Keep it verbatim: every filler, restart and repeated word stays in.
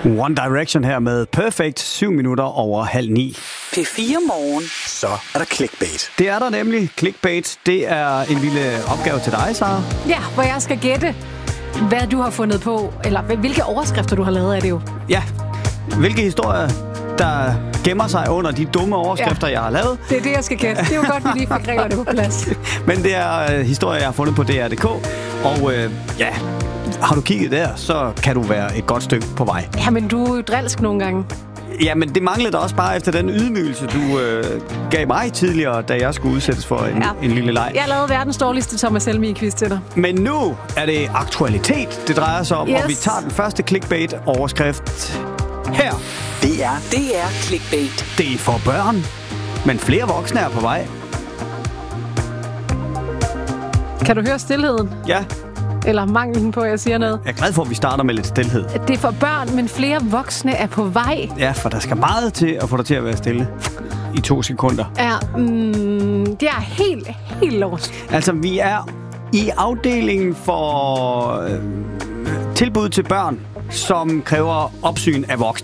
One Direction her med Perfect, syv minutter over halv ni. P fire Morgen. Så er der clickbait. Det er der nemlig. Clickbait, det er en lille opgave til dig, Sara. Ja, hvor jeg skal gætte, hvad du har fundet på, eller hvilke overskrifter du har lavet af det jo. Ja, hvilke historier, der gemmer sig under de dumme overskrifter, ja. jeg har lavet. Det er det, jeg skal gætte. Det er jo godt, vi lige fik reglerne på plads. Men det er uh, historier, jeg har fundet på D R punktum d k. Og uh, ja, har du kigget der, så kan du være et godt stykke på vej. Ja, men du er jo drilsk nogle gange. Ja, men det manglede da også bare efter den ydmygelse, du øh, gav mig tidligere, da jeg skulle udsættes for en, ja. en lille leg. Jeg lavede verdens dårligste Thomas Helmig-quiz til dig. Men nu er det aktualitet, det drejer sig om, yes. og vi tager den første clickbait-overskrift her. Det er, det er clickbait. Det er for børn, men flere voksne er på vej. Kan du høre stilheden? Ja. Eller manglen på, at jeg siger noget. Jeg er glad for, at vi starter med lidt stilhed. Det er for børn, men flere voksne er på vej. Ja, for der skal meget til at få dig til at være stille i to sekunder. Ja, mm, det er helt, helt lost. Altså, vi er i afdelingen for øh, tilbud til børn, som kræver opsyn af voksne.